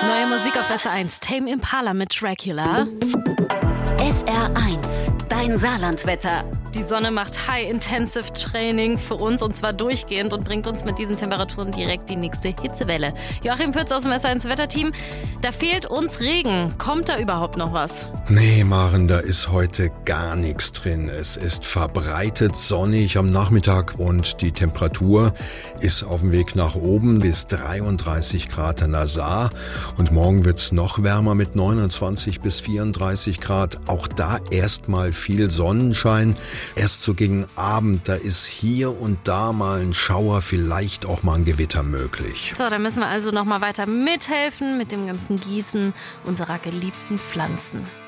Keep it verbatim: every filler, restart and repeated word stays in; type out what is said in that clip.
Neue Musik auf S R eins. Tame Impala mit Dracula. S R eins, dein Saarlandwetter. Die Sonne macht High-Intensive-Training für uns und zwar durchgehend und bringt uns mit diesen Temperaturen direkt die nächste Hitzewelle. Joachim Pütz aus dem S R eins Wetterteam, da fehlt uns Regen. Kommt da überhaupt noch was? Nee, Maren, da ist heute gar nichts drin. Es ist verbreitet sonnig am Nachmittag und die Temperatur ist auf dem Weg nach oben bis dreiunddreißig Grad an der Saar. Und morgen wird's noch wärmer mit neunundzwanzig bis vierunddreißig Grad. Auch da erstmal viel Sonnenschein. Erst so gegen Abend, da ist hier und da mal ein Schauer, vielleicht auch mal ein Gewitter möglich. So, da müssen wir also noch mal weiter mithelfen mit dem ganzen Gießen unserer geliebten Pflanzen.